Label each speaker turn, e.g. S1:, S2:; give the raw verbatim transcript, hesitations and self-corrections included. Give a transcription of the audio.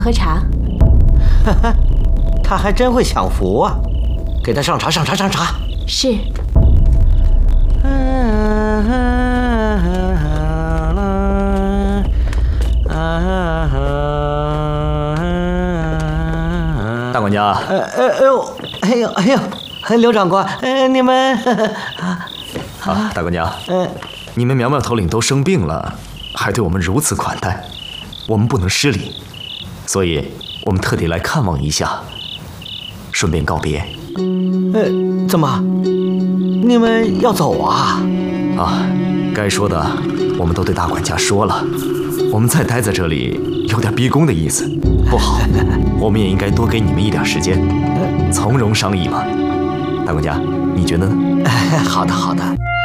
S1: 喝茶。
S2: 哈哈，他还真会享福啊！给他上茶，上茶，上茶。
S1: 是。
S3: 大管家。
S2: 呃呃哎呦，哎呦哎呦，刘长官，呃你们
S3: 啊，大管家，嗯，你们苗苗头领都生病了，还对我们如此款待，我们不能失礼，所以我们特地来看望一下，顺便告别。
S2: 呃，怎么？你们要走啊？
S3: 啊，该说的我们都对大管家说了，我们再待在这里有点逼宫的意思，不好，我们也应该多给你们一点时间，从容商议嘛。大管家，你觉得呢？
S2: 好的，好的。